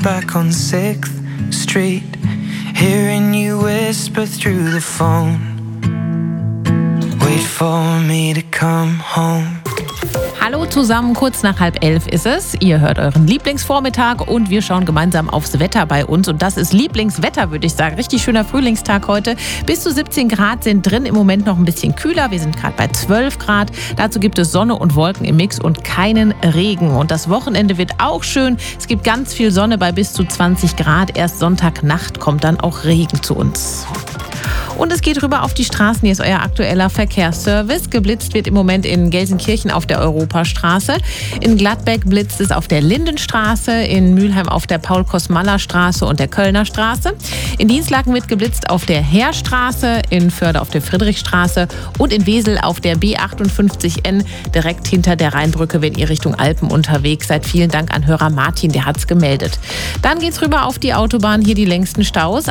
back on 6th Street, hearing you whisper through the phone. Wait for me to come home. Hallo zusammen, kurz nach 10:30 ist es. Ihr hört euren Lieblingsvormittag und wir schauen gemeinsam aufs Wetter bei uns. Und das ist Lieblingswetter, würde ich sagen. Richtig schöner Frühlingstag heute. Bis zu 17 Grad sind drin, im Moment noch ein bisschen kühler. Wir sind gerade bei 12 Grad. Dazu gibt es Sonne und Wolken im Mix und keinen Regen. Und das Wochenende wird auch schön. Es gibt ganz viel Sonne bei bis zu 20 Grad. Erst Sonntagnacht kommt dann auch Regen zu uns. Und es geht rüber auf die Straßen. Hier ist euer aktueller Verkehrsservice. Geblitzt wird im Moment in Gelsenkirchen auf der Europastraße. In Gladbeck blitzt es auf der Lindenstraße. In Mülheim auf der Paul-Kosmalla-Straße und der Kölner Straße. In Dienstlaken wird geblitzt auf der Heerstraße. In Förde auf der Friedrichstraße. Und in Wesel auf der B58N direkt hinter der Rheinbrücke, wenn ihr Richtung Alpen unterwegs seid. Vielen Dank an Hörer Martin, der hat's gemeldet. Dann geht's rüber auf die Autobahn. Hier die längsten Staus.